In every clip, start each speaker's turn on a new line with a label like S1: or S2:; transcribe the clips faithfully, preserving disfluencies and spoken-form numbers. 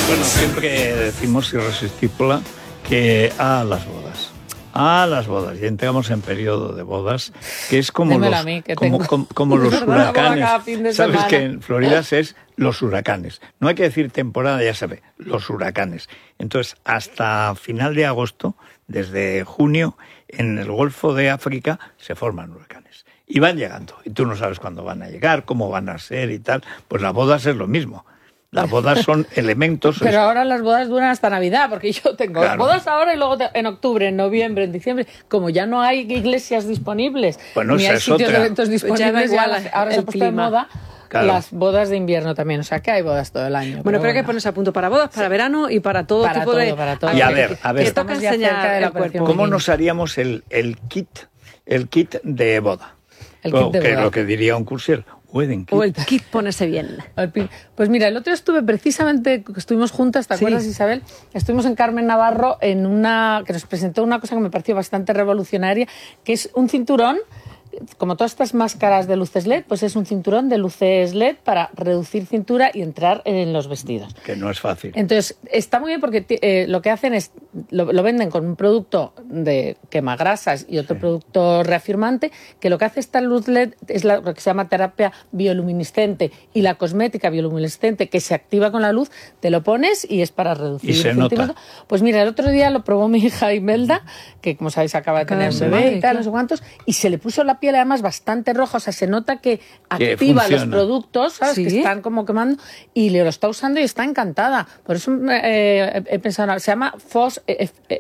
S1: Bueno, siempre decimos Irresistible que a las bodas. A las bodas. Y entramos en periodo de bodas, que es como
S2: Dímelo
S1: los,
S2: a mí, que
S1: como,
S2: tengo
S1: como, como los
S2: una boda cada
S1: huracanes.
S2: fin de
S1: Sabes
S2: semana.
S1: que en Florida es los huracanes. No hay que decir temporada, ya sabe, los huracanes. Entonces, hasta final de agosto, desde junio, en el Golfo de África se forman huracanes. Y van llegando. Y tú no sabes cuándo van a llegar, cómo van a ser y tal. Pues las bodas es lo mismo. Las bodas son elementos...
S2: Pero ahora las bodas duran hasta Navidad, porque yo tengo
S1: Claro.
S2: bodas ahora y luego te- en octubre, en noviembre, en diciembre. Como ya no hay iglesias disponibles,
S1: Bueno,
S2: ni
S1: esa
S2: hay
S1: es
S2: sitios
S1: otra.
S2: de eventos
S3: Pues ya da
S2: disponibles,
S3: igual
S2: ya ahora se
S3: el
S2: ha puesto de
S3: clima.
S2: moda
S1: Claro.
S2: las bodas de invierno también. O sea, que hay bodas todo el año.
S3: Bueno, pero hay que ponerse a punto para bodas, para verano y para todo
S2: Para
S3: tipo
S2: todo,
S3: de...
S2: para todo.
S1: Y a ver, a ver.
S3: Que toca
S2: Estamos ya
S3: enseñar
S2: cerca de la
S3: el cuerpo.
S2: operación.
S1: ¿Cómo
S2: Bikini.
S1: nos haríamos el, el kit el kit de boda?
S2: El
S1: O
S2: kit de
S1: que
S2: boda.
S1: lo que diría un cursier, wedding kit.
S3: O el kit ponerse bien.
S2: Al pin- Pues mira, el otro día estuve precisamente, estuvimos juntas, ¿te
S3: Sí.
S2: acuerdas, Isabel? Estuvimos en Carmen Navarro en una que nos presentó una cosa que me pareció bastante revolucionaria, que es un cinturón, como todas estas máscaras de luces L E D, pues es un cinturón de luces L E D para reducir cintura y entrar en los vestidos.
S1: Que no es fácil.
S2: Entonces, está muy bien porque ti- eh, lo que hacen es, lo, lo venden con un producto de quemagrasas y otro
S1: Sí.
S2: producto reafirmante, que lo que hace esta luz L E D es la- lo que se llama terapia bioluminiscente y la cosmética bioluminiscente que se activa con la luz, te lo pones y es para reducir
S1: Y se
S2: centímetros.
S1: nota.
S2: Pues mira, el otro día lo probó mi hija Imelda, que como sabéis acaba de
S3: Acaba
S2: tener
S3: de
S2: un
S3: ser
S2: bebé
S3: madre,
S2: y tal,
S3: claro.
S2: no sé cuántos, y se le puso la piel además bastante roja, o sea, se nota que
S1: Que
S2: activa los
S1: funciona.
S2: productos, ¿sabes?
S3: Sí.
S2: Que están como quemando, y le lo está usando y está encantada. Por eso eh, he pensado, se llama F O S,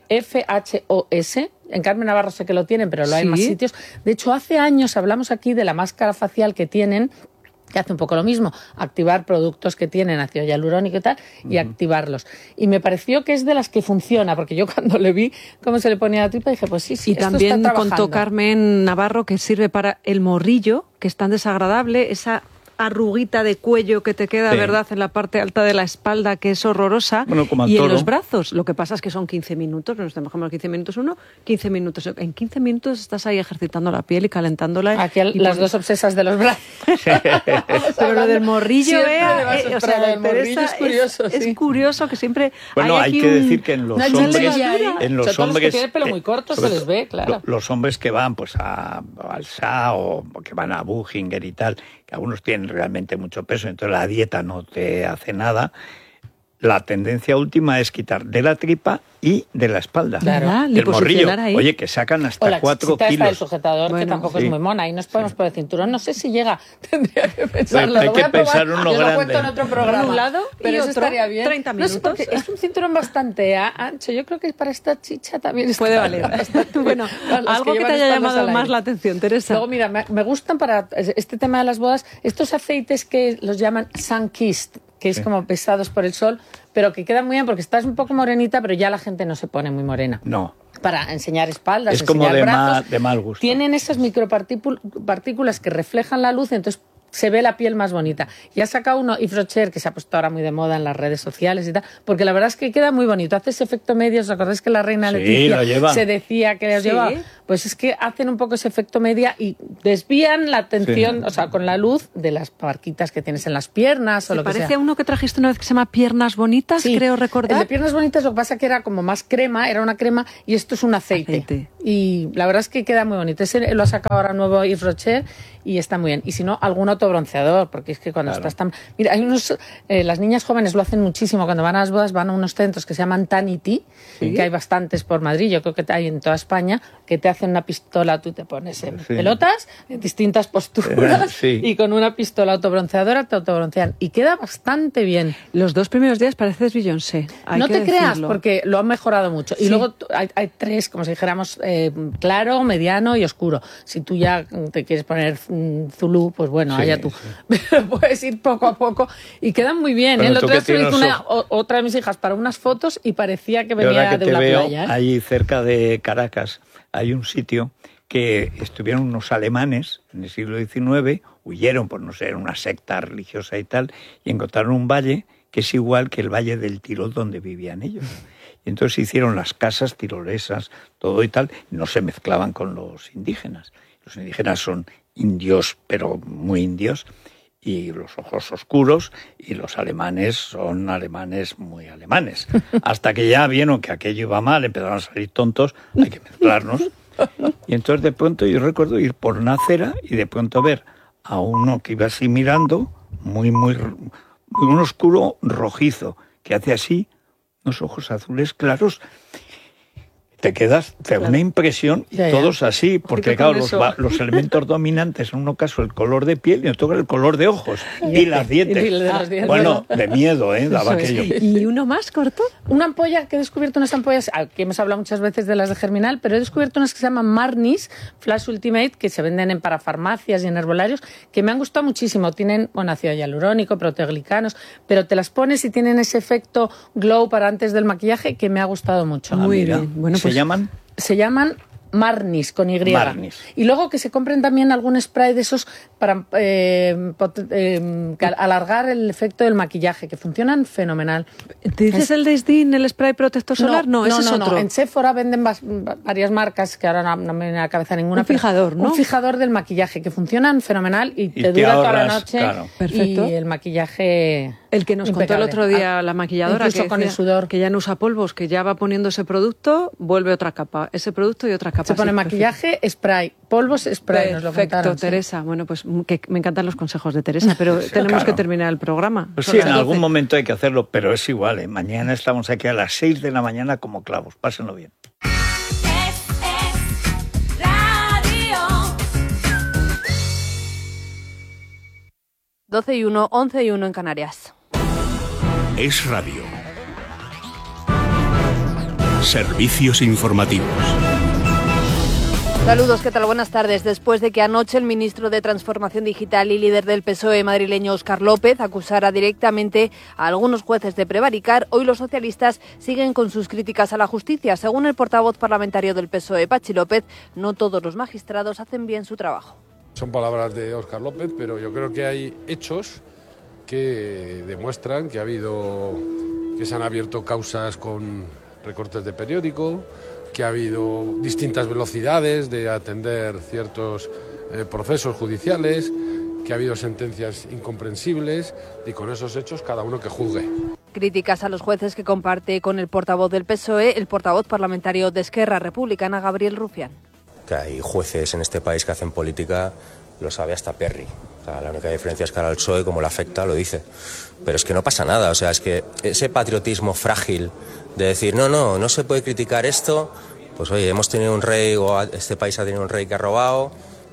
S2: F H O S. En Carmen Navarro sé que lo tienen, pero lo hay en más
S3: Sí.
S2: sitios. De hecho, hace años hablamos aquí de la máscara facial que tienen, que hace un poco lo mismo, activar productos que tienen ácido hialurónico y tal, y activarlos. Y me pareció que es de las que funciona, porque yo cuando le vi cómo se le ponía la tripa, dije, pues sí, sí,
S3: Y
S2: esto
S3: también
S2: está
S3: contó
S2: trabajando.
S3: Carmen Navarro que sirve para el morrillo, que es tan desagradable, esa arruguita de cuello que te queda,
S1: Sí.
S3: ¿verdad?, en la parte alta de la espalda, que es horrorosa.
S1: Bueno, como a
S3: y en
S1: todo.
S3: los brazos. Lo que pasa es que son quince minutos, nos dejamos quince minutos uno, quince minutos. En quince minutos estás ahí ejercitando la piel y calentándola.
S2: Aquí al-
S3: y
S2: las
S3: pon-
S2: dos obsesas de los brazos.
S3: Pero lo del morrillo,
S2: Siempre
S3: Bea,
S2: le vas
S3: eh,
S2: a
S3: o sea,
S2: traer
S3: la
S2: el morrillo,
S3: Teresa
S2: es curioso,
S3: es,
S2: sí.
S3: es curioso que siempre
S1: Bueno, hay,
S3: aquí
S1: que
S3: un-
S1: decir que en los
S2: una
S1: hombres,
S2: levadura.
S1: en
S2: Sobre
S1: los
S2: todo los que
S1: hombres,
S2: tienen pelo
S1: eh,
S2: muy corto,
S1: sobre
S2: se les ve, claro.
S1: lo- Los hombres que van pues a, al S A o que van a Buchinger y tal, que algunos tienen realmente mucho peso, entonces la dieta no te hace nada. La tendencia última es quitar de la tripa y de la espalda.
S2: Claro.
S3: ¿Verdad?
S1: Del morrillo.
S3: Liposuccionar ahí.
S1: Oye, que sacan hasta
S2: O la
S1: cuatro
S2: chichita esta del
S1: kilos.
S2: sujetador,
S3: Bueno,
S2: que tampoco
S1: sí.
S2: es muy mona. Ahí nos podemos por el cinturón. No sé si llega. Tendría que pensarlo.
S1: Hay
S2: Lo voy
S1: que
S2: a probar
S1: pensar uno
S2: y os lo
S1: grande.
S2: cuento en otro programa.
S3: Un lado
S2: pero
S3: y
S2: eso
S3: otro,
S2: estaría bien.
S3: treinta
S2: No sé,
S3: minutos.
S2: porque es un cinturón bastante a- ancho. Yo creo que para esta chicha también está
S3: Puede valer.
S2: bastante
S3: Bueno,
S2: bien. Para las
S3: algo que
S2: llevan
S3: te haya
S2: espaldas
S3: llamado
S2: al
S3: más
S2: aire.
S3: la atención, Teresa.
S2: Luego, mira, me, me gustan para este tema de las bodas estos aceites que los llaman sun-kissed, que es
S1: Sí.
S2: como pesados por el sol, pero que quedan muy bien porque estás un poco morenita, pero ya la gente no se pone muy morena.
S1: No.
S2: Para enseñar espaldas,
S1: Es como
S2: enseñar
S1: de
S2: brazos.
S1: ma- de mal gusto.
S2: Tienen esas micropartículas que reflejan la luz, entonces se ve la piel más bonita. Y ha sacado uno, Yves Rocher, que se ha puesto ahora muy de moda en las redes sociales y tal, porque la verdad es que queda muy bonito. Hace ese efecto medio. ¿Os acordáis que la reina
S1: Sí,
S2: Leticia
S1: lo lleva.
S2: se decía que los
S3: Sí.
S2: llevaba? Pues es que hacen un poco ese efecto media y desvían la atención,
S1: Sí.
S2: o sea, con la luz de las marquitas que tienes en las piernas o
S3: ¿Te
S2: lo que
S3: parece
S2: sea.
S3: a uno que trajiste una vez que se llama Piernas Bonitas,
S2: Sí,
S3: creo
S2: el
S3: recordar?
S2: de piernas bonitas lo que pasa que era como más crema, era una crema y esto es un aceite.
S3: Aceite.
S2: Y la verdad es que queda muy bonito. Ese lo ha sacado ahora nuevo Yves Rocher y está muy bien. Y si no, algún autobronceador, porque es que cuando
S1: Claro.
S2: estás tan... Mira, hay unos... eh, las niñas jóvenes lo hacen muchísimo. Cuando van a las bodas van a unos centros que se llaman Tanity,
S1: Sí.
S2: que hay bastantes por Madrid, yo creo que hay en toda España, que te hacen una pistola, tú te pones en
S1: Sí.
S2: pelotas, en distintas posturas,
S1: Sí.
S2: y con una pistola autobronceadora te autobroncean. Y queda bastante bien.
S3: Los dos primeros días pareces Beyoncé. hay
S2: No
S3: que
S2: te creas,
S3: decirlo.
S2: porque lo han mejorado mucho. Y
S3: Sí.
S2: luego t- hay, hay tres, como si dijéramos, eh, claro, mediano y oscuro. Si tú ya mm, te quieres poner mm, Zulu, pues bueno,
S1: Sí,
S2: allá tú.
S1: sí.
S2: Pero puedes ir poco a poco y quedan muy bien. ¿eh?
S1: Bueno,
S2: El
S1: tú
S2: otro
S1: que
S2: día se lo hizo
S1: tienes
S2: una-
S1: ojo.
S2: o- otra de mis hijas para unas fotos y parecía que
S1: Y ahora
S2: venía
S1: que
S2: de
S1: te
S2: una
S1: veo,
S2: playa. ¿eh?
S1: allí cerca de Caracas, hay un sitio que estuvieron unos alemanes en el siglo diecinueve, huyeron por no ser una secta religiosa y tal, y encontraron un valle que es igual que el valle del Tirol donde vivían ellos. Y entonces hicieron las casas tirolesas, todo y tal, y no se mezclaban con los indígenas. Los indígenas son indios, pero muy indios, y los ojos oscuros, y los alemanes son alemanes muy alemanes. Hasta que ya vieron que aquello iba mal, empezaron a salir tontos, hay que mezclarnos. Y entonces de pronto yo recuerdo ir por una acera y de pronto ver a uno que iba así mirando, muy, muy, muy un oscuro rojizo, que hace así, unos ojos azules claros. Te quedas, te da claro. una impresión, y ya, todos ya. así, porque claro, los, los elementos dominantes, en uno caso el color de piel, y en otro el color de ojos, y, y las dientes. Y ah, bueno, de miedo, ¿eh? Daba aquello.
S3: ¿Y uno más corto?
S2: Una ampolla, que he descubierto unas ampollas, aquí hemos hablado muchas veces de las de Germinal, pero he descubierto unas que se llaman Marnis Flash Ultimate, que se venden en parafarmacias y en herbolarios, que me han gustado muchísimo. Tienen, bueno, ácido hialurónico, proteoglicanos, pero te las pones y tienen ese efecto glow para antes del maquillaje que me ha gustado mucho.
S1: Ah,
S2: Muy
S1: mira.
S2: bien.
S1: Bueno, pues, ¿se llaman?
S2: Se llaman Marnis, con Y.
S1: Marnis.
S2: Y luego que se compren también algún spray de esos para eh, pot, eh, alargar el efecto del maquillaje, que funcionan fenomenal.
S3: ¿Te dices es... el Desdin, el spray protector solar? No, no, no ese
S2: no,
S3: es otro.
S2: No. En Sephora venden vas, varias marcas, que ahora no, no me viene a la cabeza ninguna.
S3: Un fijador, ¿no?
S2: Un fijador del maquillaje, que funcionan fenomenal y, y te, te dura ahorras, toda la noche.
S1: Claro.
S3: Perfecto.
S2: Y el maquillaje...
S3: El que nos
S2: impecable.
S3: Contó el otro día la maquilladora,
S2: incluso
S3: que,
S2: con el sudor.
S3: que ya no usa polvos, que ya va poniendo ese producto, vuelve otra capa, ese producto y otra capa.
S2: Se pone sí, maquillaje, perfecto. Spray, polvos, spray. Nos lo
S3: Perfecto,
S2: contaron,
S3: Teresa.
S2: Sí.
S3: Bueno, pues que me encantan los consejos de Teresa, pero sí, tenemos claro. que terminar el programa.
S1: Pues sí, en algún momento hay que hacerlo, pero es igual, ¿eh? Mañana estamos aquí a las seis de la mañana como clavos. Pásenlo bien.
S4: doce y uno, once y uno en Canarias.
S5: Es Radio. Servicios informativos.
S4: Saludos, ¿qué tal? Buenas tardes. Después de que anoche el ministro de Transformación Digital y líder del P S O E madrileño Óscar López acusara directamente a algunos jueces de prevaricar, hoy los socialistas siguen con sus críticas a la justicia. Según el portavoz parlamentario del P S O E, Patxi López, no todos los magistrados hacen bien su trabajo.
S6: Son palabras de Óscar López, pero yo creo que hay hechos que demuestran que ha habido, que se han abierto causas con recortes de periódico, que ha habido distintas velocidades de atender ciertos eh, procesos judiciales, que ha habido sentencias incomprensibles, y con esos hechos cada uno que juzgue.
S4: Críticas a los jueces que comparte con el portavoz del P S O E, el portavoz parlamentario de Esquerra Republicana, Gabriel Rufián.
S7: Que hay jueces en este país que hacen política, lo sabe hasta Perry. O sea, la única diferencia es que ahora el P S O E, como le afecta, lo dice. Pero es que no pasa nada, o sea, es que ese patriotismo frágil de decir, no, no, no se puede criticar esto, pues oye, hemos tenido un rey, o este país ha tenido un rey que ha robado,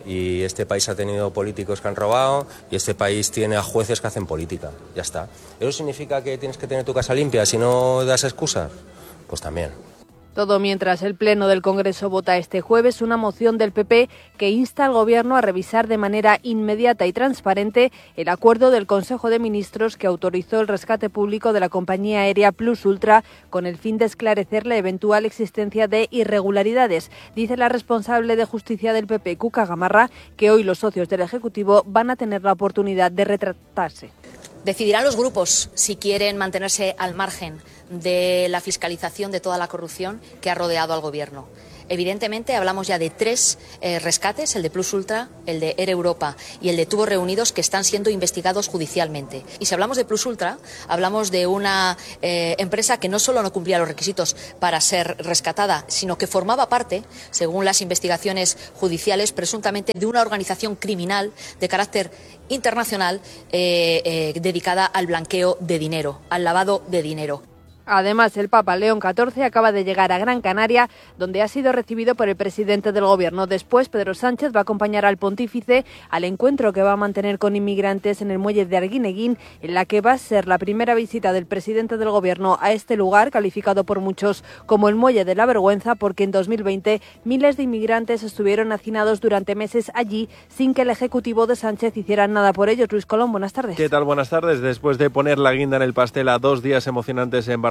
S7: y este país ha tenido políticos que han robado, y este país tiene a jueces que hacen política, ya está. ¿Eso significa que tienes que tener tu casa limpia si no das excusas? Pues también.
S4: Todo mientras el Pleno del Congreso vota este jueves una moción del P P que insta al Gobierno a revisar de manera inmediata y transparente el acuerdo del Consejo de Ministros que autorizó el rescate público de la compañía aérea Plus Ultra con el fin de esclarecer la eventual existencia de irregularidades. Dice la responsable de Justicia del P P, Cuca Gamarra, que hoy los socios del Ejecutivo van a tener la oportunidad de retratarse.
S8: Decidirán los grupos si quieren mantenerse al margen de la fiscalización de toda la corrupción que ha rodeado al Gobierno. Evidentemente hablamos ya de tres eh, rescates, el de Plus Ultra, el de Air Europa y el de Tubos Reunidos, que están siendo investigados judicialmente. Y si hablamos de Plus Ultra, hablamos de una eh, empresa que no solo no cumplía los requisitos para ser rescatada, sino que formaba parte, según las investigaciones judiciales, presuntamente de una organización criminal de carácter internacional eh, eh, dedicada al blanqueo de dinero, al lavado de dinero.
S4: Además, el Papa León catorce acaba de llegar a Gran Canaria, donde ha sido recibido por el presidente del Gobierno. Después, Pedro Sánchez va a acompañar al pontífice al encuentro que va a mantener con inmigrantes en el muelle de Arguineguín, en la que va a ser la primera visita del presidente del Gobierno a este lugar, calificado por muchos como el muelle de la vergüenza, porque en dos mil veinte miles de inmigrantes estuvieron hacinados durante meses allí sin que el Ejecutivo de Sánchez hiciera nada por ellos. Luis Colón, buenas tardes.
S9: ¿Qué tal? Buenas tardes. Después de poner la guinda en el pastel a dos días emocionantes en Barcelona,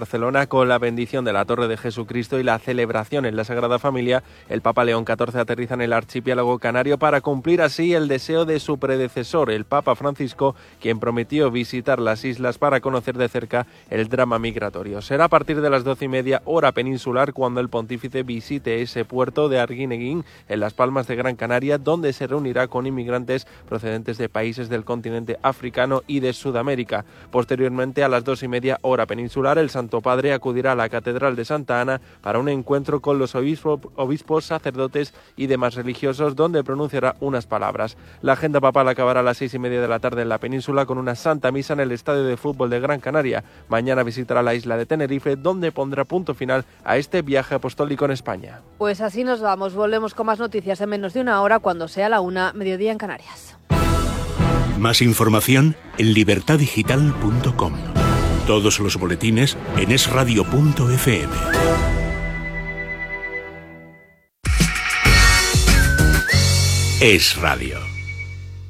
S9: Barcelona con la bendición de la Torre de Jesucristo y la celebración en la Sagrada Familia, el Papa León catorce aterriza en el archipiélago canario para cumplir así el deseo de su predecesor, el Papa Francisco, quien prometió visitar las islas para conocer de cerca el drama migratorio. Será a partir de las doce y media hora peninsular cuando el pontífice visite ese puerto de Arguineguín, en Las Palmas de Gran Canaria, donde se reunirá con inmigrantes procedentes de países del continente africano y de Sudamérica. Posteriormente, a las dos y media hora peninsular, el Santo Padre acudirá a la Catedral de Santa Ana para un encuentro con los obispo, obispos, sacerdotes y demás religiosos, donde pronunciará unas palabras. La agenda papal acabará a las seis y media de la tarde en la península con una santa misa en el Estadio de Fútbol de Gran Canaria. Mañana visitará la isla de Tenerife, donde pondrá punto final a este viaje apostólico en España.
S4: Pues así nos vamos. Volvemos con más noticias en menos de una hora, cuando sea la una, mediodía en Canarias.
S5: Más información en libertad digital punto com. Todos los boletines en es radio punto efe eme. Es Radio.